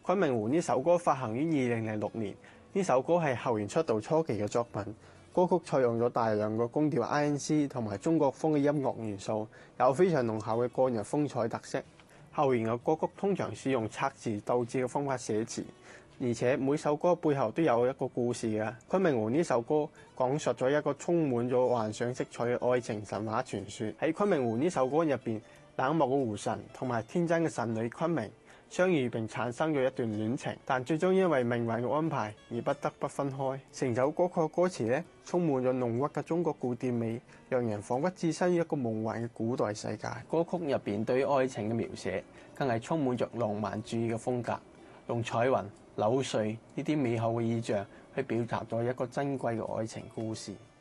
昆明湖呢首歌發行於2006年，呢首歌係後援出道初期嘅作品。歌曲採用咗大量嘅宮調 INC 同埋中國風嘅音樂元素，有非常濃厚嘅個人風采特色。後援嘅歌曲通常是用拆字鬥智嘅方法寫詞，而且每首歌背後都有一個故事嘅。昆明湖呢首歌講述咗一個充滿咗幻想色彩嘅愛情神話傳說。喺昆明湖呢首歌入邊，冷漠嘅湖神同埋天真嘅神女昆明相遇並產生咗一段戀情，但最終因為命運嘅安排而不得不分開。成首歌曲嘅歌詞咧，充滿咗濃鬱嘅中國古典美，讓人彷彿置身於一個夢幻嘅古代世界。歌曲入邊對於愛情嘅描寫，更係充滿着浪漫主義嘅風格，用彩雲、柳絮呢啲美好嘅意象去表達咗一個珍貴嘅愛情故事。